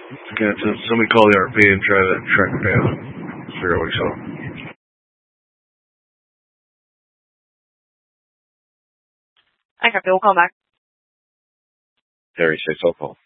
Okay, so somebody call the RP and try to track it down. Figure out what he saw. Anh Cà Phê will call back. Harry, say so call.